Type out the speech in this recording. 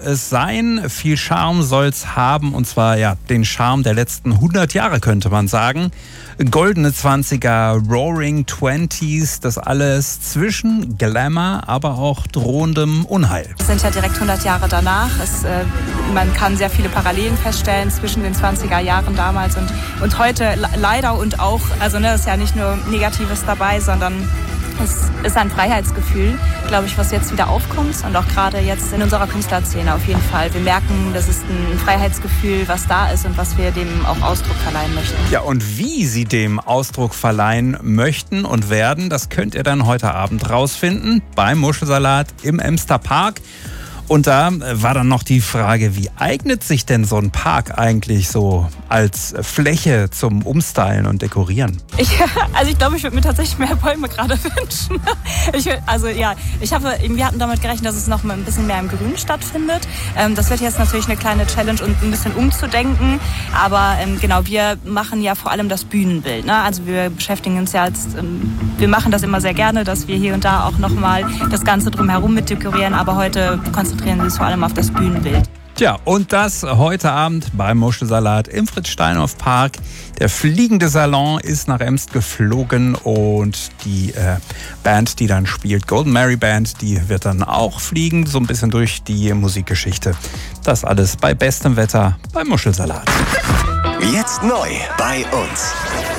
es sein. Viel Charme soll es haben, und zwar den Charme der letzten 100 Jahre, könnte man sagen. Goldene 20er, Roaring 20s, das alles zwischen Glamour, aber auch drohendem Unheil. Es sind ja direkt 100 Jahre danach. Man kann sehr viele Parallelen feststellen zwischen den 20er Jahren damals und heute leider, und auch, also es ist ja nicht nur Negatives dabei, sondern es ist ein Freiheitsgefühl, glaube ich, was jetzt wieder aufkommt, und auch gerade jetzt in unserer Künstlerszene auf jeden Fall. Wir merken, das ist ein Freiheitsgefühl, was da ist und was wir dem auch Ausdruck verleihen möchten. Ja, und wie Sie dem Ausdruck verleihen möchten und werden, das könnt ihr dann heute Abend rausfinden beim Muschelsalat im Emster Park. Und da war dann noch die Frage, wie eignet sich denn so ein Park eigentlich so als Fläche zum Umstylen und Dekorieren? Ich glaube, ich würde mir tatsächlich mehr Bäume gerade wünschen. Wir hatten damit gerechnet, dass es noch mal ein bisschen mehr im Grün stattfindet. Das wird jetzt natürlich eine kleine Challenge und ein bisschen umzudenken. Aber wir machen ja vor allem das Bühnenbild. Ne? Also wir beschäftigen uns ja jetzt, wir machen das immer sehr gerne, dass wir hier und da auch nochmal das Ganze drumherum mit dekorieren. Aber heute konzentrieren wir uns vor allem auf das Bühnenbild. Tja, und das heute Abend beim Muschelsalat im Fritz-Steinhoff Park. Der fliegende Salon ist nach Emst geflogen, und die Band, die dann spielt, Golden Mary Band, die wird dann auch fliegen, so ein bisschen durch die Musikgeschichte. Das alles bei bestem Wetter beim Muschelsalat. Jetzt neu bei uns.